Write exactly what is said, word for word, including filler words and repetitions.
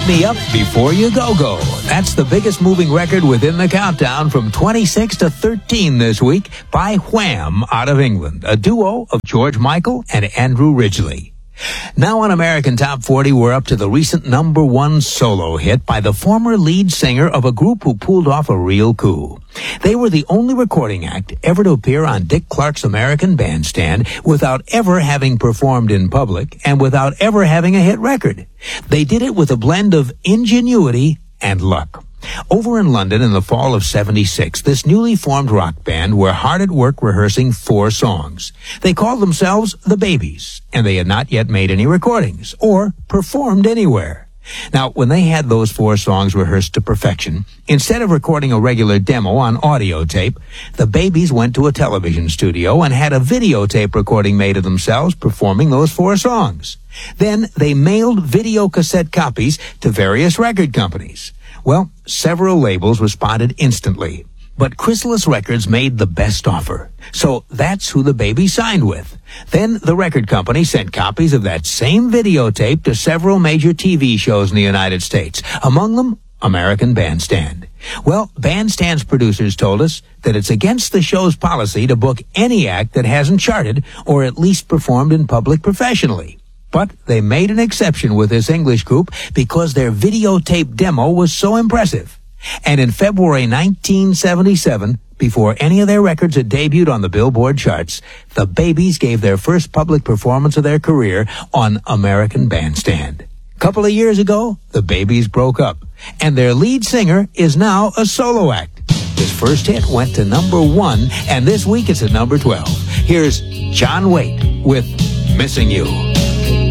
Me Up Before You Go Go. That's the biggest moving record within the countdown from twenty-six to thirteen this week by Wham out of England, a duo of George Michael and Andrew Ridgeley. Now on American Top forty, we're up to the recent number one solo hit by the former lead singer of a group who pulled off a real coup. They were the only recording act ever to appear on Dick Clark's American Bandstand without ever having performed in public and without ever having a hit record. They did it with a blend of ingenuity and luck. Over in London in the fall of seventy-six, this newly formed rock band were hard at work rehearsing four songs. They called themselves The Babies, and they had not yet made any recordings or performed anywhere. Now, when they had those four songs rehearsed to perfection, instead of recording a regular demo on audio tape, the Babies went to a television studio and had a videotape recording made of themselves performing those four songs. Then they mailed video cassette copies to various record companies. Well, several labels responded instantly, but Chrysalis Records made the best offer. So that's who the Babies signed with. Then the record company sent copies of that same videotape to several major T V shows in the United States, among them American Bandstand. Well, Bandstand's producers told us that it's against the show's policy to book any act that hasn't charted or at least performed in public professionally. But they made an exception with this English group because their videotape demo was so impressive. And in February nineteen seventy-seven, before any of their records had debuted on the Billboard charts, the Babies gave their first public performance of their career on American Bandstand. A couple of years ago, the Babies broke up, and their lead singer is now a solo act. His first hit went to number one, and this week it's at number twelve. Here's John Waite with Missing You.